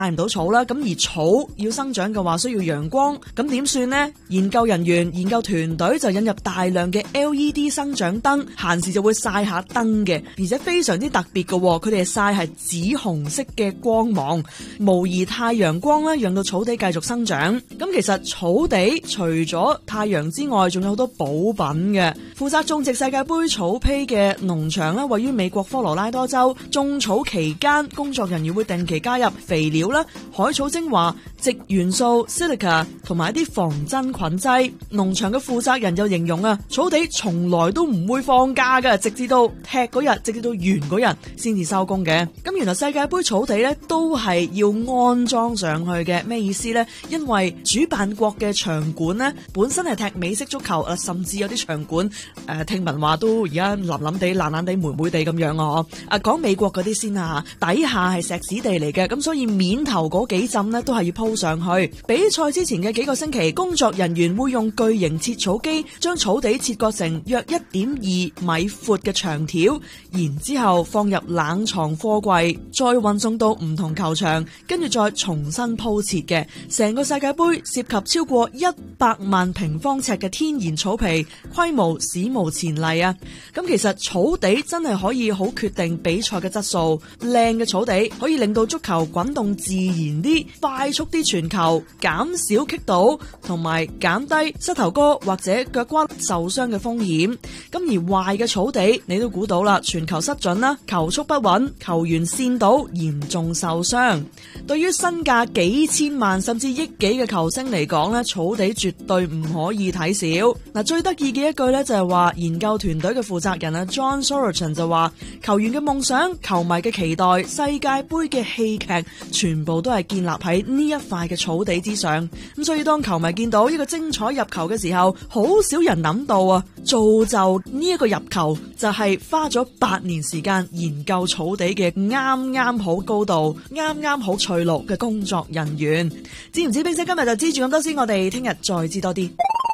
曬唔到草啦，咁而草要生長嘅話需要陽光，咁點算呢？研究人員、研究團隊就引入大量嘅 LED 生長燈，閒時就會曬下燈嘅，而且非常之特別嘅，佢哋曬係紫紅色嘅光芒，模擬太陽光啦，讓到草地繼續生長。咁其實草地除咗太陽之外，仲有好多補品嘅。負責種植世界盃草坯嘅農場啦，位於美國科羅拉多州。種草期間，工作人員會定期加入肥料啦、海草精華、矽元素 silica 同埋一啲防真菌劑。農場嘅負責人就形容啊，草地從來都唔會放假嘅，直至到踢嗰日，直至到完嗰日先至收工嘅。咁原來世界盃草地咧都係要安裝上去嘅，咩意思呢？因為主辦國嘅場館咧本身係踢美式足球，甚至有啲場館聽聞話都而家腍腍地、爛爛地、霉霉地咁樣啊！講美國嗰啲先啊，底下係石屎地嚟嘅，咁所以面頭嗰幾浸呢都係要鋪上去。比賽之前嘅幾個星期，工作人員會用巨型切草機將草地切割成約 1.2 米闊嘅長條，然之後放入冷藏貨櫃，再運送到唔同球場，跟住再重新鋪設嘅。成個世界盃涉及超過100萬平方尺嘅天然草皮，規模史無前例啊！咁其實草地真係可以好決定比賽嘅質素，靚嘅草地可以令到足球滾動自然啲、快速啲傳球，減少棘到，同埋減低膝頭哥或者腳關受傷嘅風險。咁而壞嘅草地，你都估到啦，傳球失準啦，球速不穩，球員跣倒，嚴重受傷。對於身價幾千萬甚至億幾嘅球星嚟講咧，草地絕對唔可以睇少。嗱，最得意嘅一句咧就係話，研究團隊嘅負責人啊 John Sorokin 就話，球員嘅夢想、球迷嘅期待、世界盃嘅戲劇，全部都係建立喺呢一塊嘅草地之上。咁所以當球迷見到一個精彩入球嘅時候，好少人諗到啊，造就呢一個入球就係花咗8年時間研究草地嘅啱啱好高度、啱啱好翠綠嘅工作人員。知唔知冰姐今日就知住咁多先，我哋聽日再知多啲。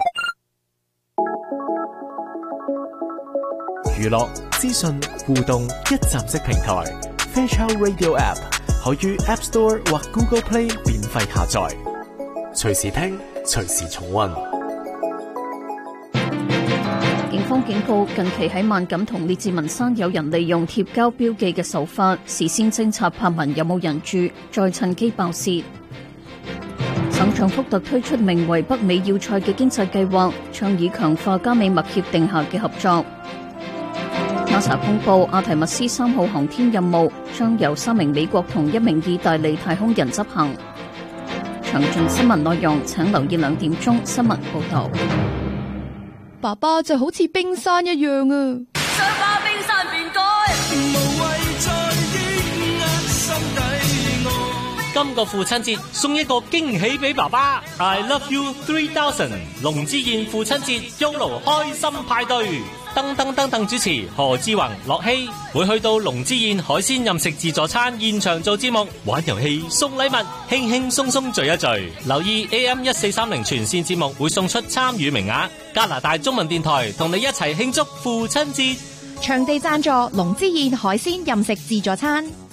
娛樂、資訊、互動一站式平台 Fairchild Radio App 可於 App Store 或 Google Play 免費下載，隨時聽，隨時重溫。 警方警告，近期喺萬錦同列治文山有人利用貼膠標記嘅手法，事先偵察柏文有冇人住，再趁機爆竊。省長福特推出名為北美要塞嘅經濟計劃，倡議強化加美默協定下嘅合作。NASA 公布阿提密斯3號航天任務將由3名美國同1名意大利太空人執行。詳盡新聞內容請留意2點鐘新聞報道。 爸爸就好似冰山一樣啊！ 想把冰山變改，無謂再抑壓心底愛。 今個父親節送一個驚喜俾爸爸 ，I Love You 3000龍之燕父親節 YOLO 開心派對。登主持何志宏、樂希會去到龍之燕海鮮任食自助餐現場做節目、玩遊戲、送禮物，輕輕鬆鬆聚一聚。留意 AM1430全線節目會送出參與名額。加拿大中文電台同你一齊慶祝父親節。 場地贊助龍之燕海鮮任食自助餐。